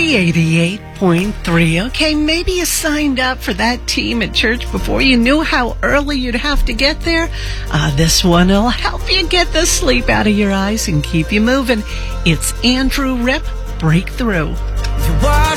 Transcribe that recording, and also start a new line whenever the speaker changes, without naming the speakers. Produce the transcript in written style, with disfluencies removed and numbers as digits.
Energy 88.3. Okay, maybe you signed up for that team at church before you knew how early you'd have to get there. This one will help you get the sleep out of your eyes and keep you moving. It's Andrew Ripp, Breakthrough.